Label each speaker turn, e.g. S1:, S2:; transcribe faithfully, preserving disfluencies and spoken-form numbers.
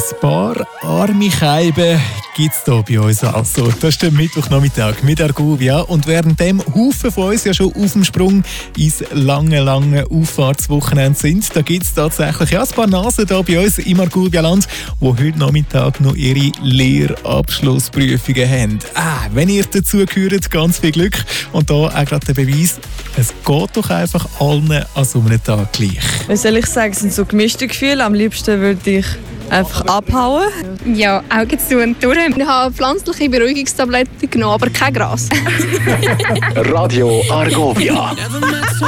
S1: paar arme Scheiben gibt es hier bei uns also. Das ist der Mittwochnachmittag mit Argovia. Und während dem Haufen von uns ja schon auf dem Sprung ins lange, lange Auffahrtswochenende sind, da gibt es tatsächlich ja, ein paar Nasen hier bei uns im Argovia-Land, die heute Nachmittag noch ihre Lehrabschlussprüfungen haben. Ah, wenn ihr dazu gehört, ganz viel Glück. Und da auch gerade der Beweis, es geht doch einfach allen an so einem Tag gleich.
S2: Was soll ich sagen, es sind so gemischte Gefühle. Am liebsten würde ich einfach abhauen.
S3: Ja, Augen zu und durch.
S4: Ich habe pflanzliche Beruhigungstabletten genommen, aber kein Gras.
S5: Radio Argovia.